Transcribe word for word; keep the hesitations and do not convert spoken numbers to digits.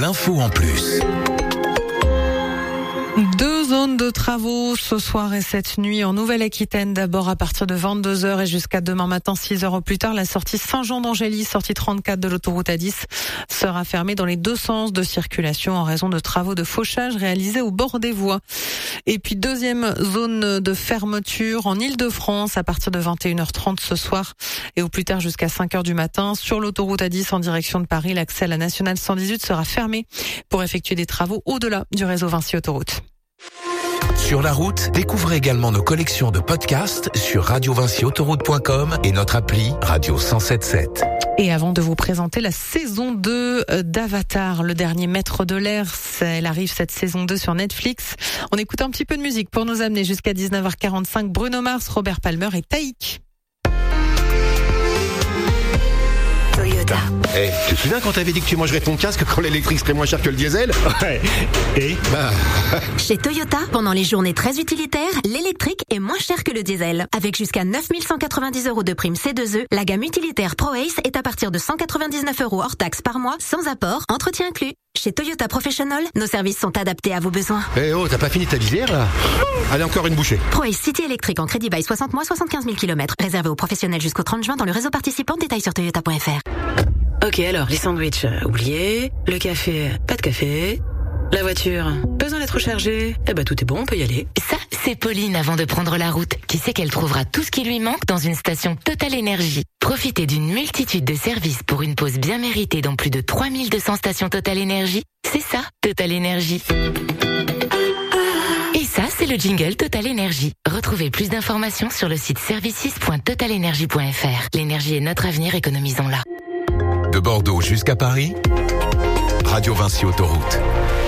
l'info en plus. Deux zones de travaux ce soir et cette nuit en Nouvelle-Aquitaine. D'abord à partir de vingt-deux heures et jusqu'à demain matin six heures au plus tard. La sortie Saint-Jean-d'Angély, sortie trente-quatre de l'autoroute A dix, sera fermée dans les deux sens de circulation en raison de travaux de fauchage réalisés au bord des voies. Et puis deuxième zone de fermeture en Île-de-France à partir de vingt et une heures trente ce soir et au plus tard jusqu'à cinq heures du matin. Sur l'autoroute A dix en direction de Paris, l'accès à la nationale cent dix-huit sera fermé pour effectuer des travaux au-delà du réseau Vinci Autoroute. Sur la route, découvrez également nos collections de podcasts sur radio vinci autoroute point com et notre appli Radio cent sept sept. Et avant de vous présenter la saison deux d'Avatar, le dernier maître de l'air, elle arrive cette saison deux sur Netflix. On écoute un petit peu de musique pour nous amener jusqu'à dix-neuf heures quarante-cinq. Bruno Mars, Robert Palmer et Taïk. Toyota. Eh, hey, tu te souviens quand t'avais dit que tu mangerais ton casque quand l'électrique serait moins cher que le diesel? Ouais. Et bah... Chez Toyota, pendant les journées très utilitaires, l'électrique est moins cher que le diesel. Avec jusqu'à neuf mille cent quatre-vingt-dix euros de prime C deux E, la gamme utilitaire ProAce est à partir de cent quatre-vingt-dix-neuf euros hors taxe par mois, sans apport, entretien inclus. Chez Toyota Professional, nos services sont adaptés à vos besoins. Eh hey oh, t'as pas fini ta visière là? Allez, encore une bouchée. ProAce City électrique en crédit bail soixante mois, soixante-quinze mille kilomètres. Réservé aux professionnels jusqu'au trente juin dans le réseau participant. Détails sur toyota point f r. Ok, alors, les sandwichs, euh, oubliés. Le café, pas de café. La voiture, besoin d'être rechargée. Eh ben, tout est bon, on peut y aller. Ça, c'est Pauline avant de prendre la route, qui sait qu'elle trouvera tout ce qui lui manque dans une station Total Énergie. Profitez d'une multitude de services pour une pause bien méritée dans plus de trois mille deux cents stations Total Énergie. C'est ça, Total Énergie. Et ça, c'est le jingle Total Énergie. Retrouvez plus d'informations sur le site services point total énergie point f r. L'énergie est notre avenir, économisons-la. De Bordeaux jusqu'à Paris, Radio Vinci Autoroute.